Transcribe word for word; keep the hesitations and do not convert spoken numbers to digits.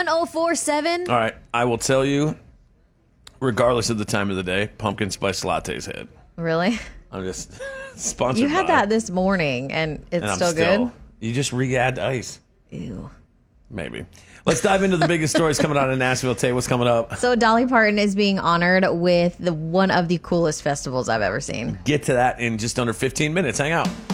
one oh four seven. All right, I will tell you, regardless of the time of the day, pumpkin spice lattes hit. Really? I'm just sponsored. You had by that this morning, and it's and I'm still, still good? You just re-add ice. Ew. Maybe. Let's dive into the biggest stories coming out of Nashville. Tay, what's coming up? So Dolly Parton is being honored with the one of the coolest festivals I've ever seen. Get to that in just under fifteen minutes. Hang out.